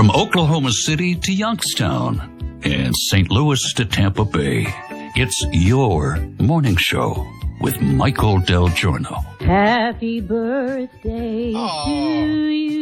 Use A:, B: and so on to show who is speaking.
A: From Oklahoma City to Youngstown and St. Louis to Tampa Bay, it's your morning show with Michael Del Giorno.
B: Happy birthday to you.